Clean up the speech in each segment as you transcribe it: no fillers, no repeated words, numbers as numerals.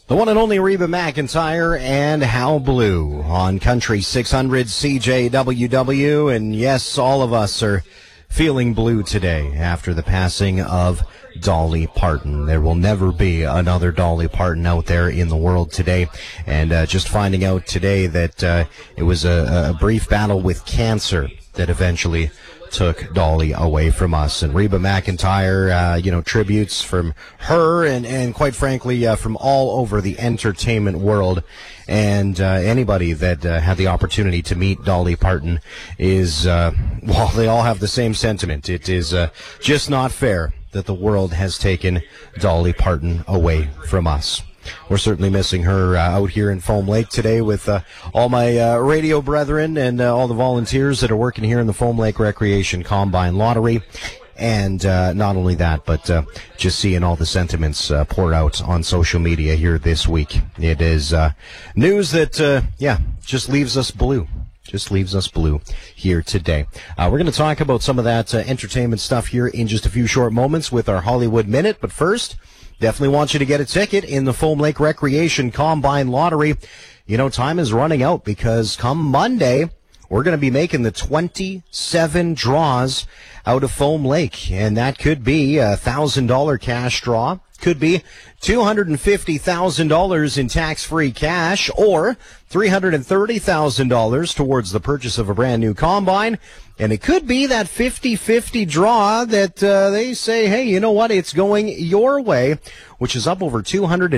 The one and only Reba McEntire and How Blue on Country 600 CJWW. And yes, all of us are feeling blue today after the passing of Dolly Parton. There will never be another Dolly Parton out there in the world today. And just finding out today that it was a brief battle with cancer that eventually took Dolly away from us. And Reba McEntire, tributes from her and quite frankly, from all over the entertainment world. And anybody that had the opportunity to meet Dolly Parton is, they all have the same sentiment. It is just not fair that the world has taken Dolly Parton away from us. We're certainly missing her out here in Foam Lake today with all my radio brethren and all the volunteers that are working here in the Foam Lake Recreation Combine Lottery. And not only that, but just seeing all the sentiments pour out on social media here this week. It is news that, just leaves us blue. Just leaves us blue here today. We're going to talk about some of that entertainment stuff here in just a few short moments with our Hollywood Minute. But first, definitely want you to get a ticket in the Foam Lake Recreation Combine Lottery. You know, time is running out because come Monday, we're going to be making the 27 draws out of Foam Lake. And that could be a $1,000 cash draw. Could be $250,000 in tax-free cash or $330,000 towards the purchase of a brand new combine. And it could be that 50-50 draw that they say, hey, you know what, it's going your way, which is up over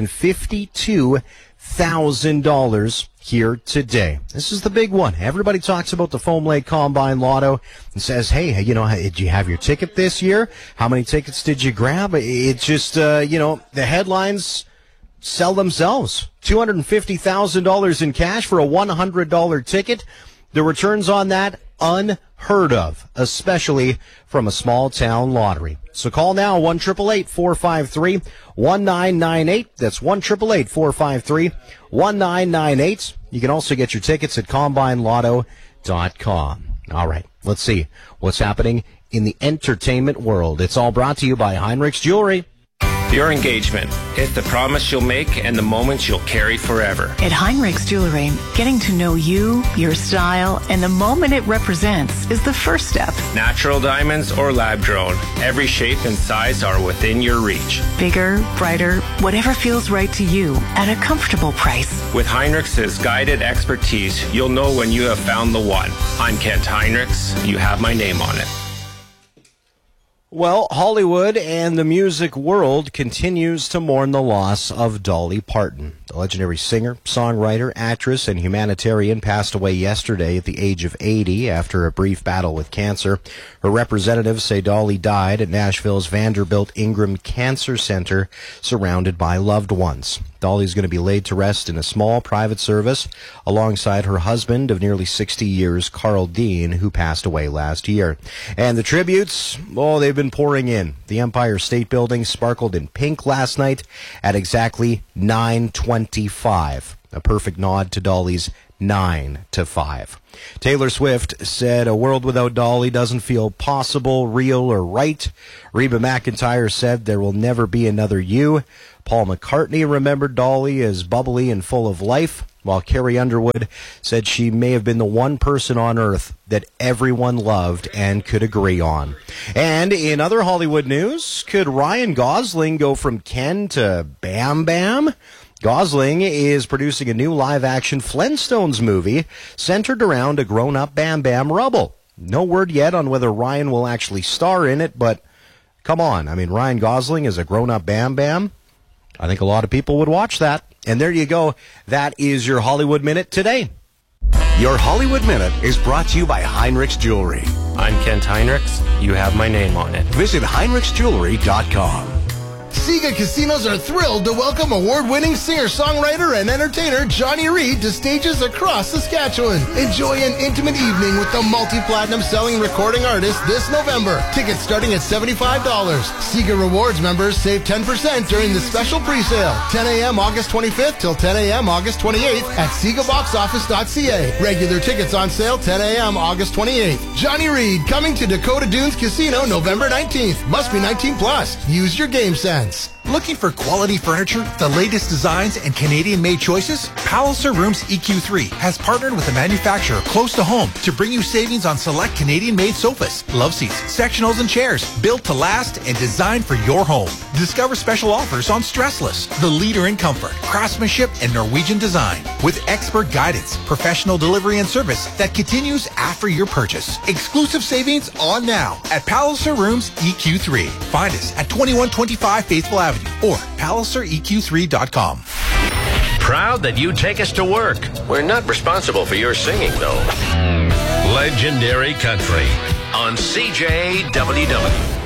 $252,000 here today. This is the big one. Everybody talks about the Foam Lake Combine Lotto and says, hey, did you have your ticket this year? How many tickets did you grab? It's just, the headlines sell themselves. $250,000 in cash for a $100 ticket. The returns on that, unheard of, especially from a small town lottery. So call now, 1-888-453-1998. That's 1-888-453-1998. You can also get your tickets at CombineLotto.com. All right, let's see what's happening in the entertainment world. It's all brought to you by Heinrich's Jewelry. Your engagement is the promise you'll make and the moments you'll carry forever. At Heinrich's Jewelry, getting to know you, your style, and the moment it represents is the first step. Natural diamonds or lab-grown, every shape and size are within your reach. Bigger, brighter, whatever feels right to you at a comfortable price. With Heinrich's guided expertise, you'll know when you have found the one. I'm Kent Heinrichs. You have my name on it. Well, Hollywood and the music world continues to mourn the loss of Dolly Parton. The legendary singer, songwriter, actress, and humanitarian passed away yesterday at the age of 80 after a brief battle with cancer. Her representatives say Dolly died at Nashville's Vanderbilt Ingram Cancer Center, surrounded by loved ones. Dolly's going to be laid to rest in a small private service alongside her husband of nearly 60 years, Carl Dean, who passed away last year. And the tributes, they've been pouring in. The Empire State Building sparkled in pink last night at exactly 9:25. A perfect nod to Dolly's 9 to 5. Taylor Swift said a world without Dolly doesn't feel possible, real, or right. Reba McEntire said there will never be another you. Paul McCartney remembered Dolly as bubbly and full of life, while Carrie Underwood said she may have been the one person on earth that everyone loved and could agree on. And in other Hollywood news, could Ryan Gosling go from Ken to Bam Bam? Gosling is producing a new live-action Flintstones movie centered around a grown-up Bam Bam Rubble. No word yet on whether Ryan will actually star in it, but come on. I mean, Ryan Gosling is a grown-up Bam Bam. I think a lot of people would watch that. And there you go. That is your Hollywood Minute today. Your Hollywood Minute is brought to you by Heinrich's Jewelry. I'm Kent Heinrichs. You have my name on it. Visit HeinrichsJewelry.com. Sega Casinos are thrilled to welcome award-winning singer-songwriter and entertainer Johnny Reid to stages across Saskatchewan. Enjoy an intimate evening with the multi-platinum selling recording artist this November. Tickets starting at $75. Sega Rewards members save 10% during the special pre-sale. 10 a.m. August 25th till 10 a.m. August 28th at SegaBoxOffice.ca. Regular tickets on sale 10 a.m. August 28th. Johnny Reid coming to Dakota Dunes Casino November 19th. Must be 19 plus. Use your game sense. brands. Looking for quality furniture, the latest designs, and Canadian-made choices? Palliser Rooms EQ3 has partnered with a manufacturer close to home to bring you savings on select Canadian-made sofas, love seats, sectionals, and chairs built to last and designed for your home. Discover special offers on Stressless, the leader in comfort, craftsmanship, and Norwegian design, with expert guidance, professional delivery, and service that continues after your purchase. Exclusive savings on now at Palliser Rooms EQ3. Find us at 2125 Faithful Avenue or PalliserEQ3.com. Proud that you take us to work. We're not responsible for your singing, though. Legendary Country on CJWW.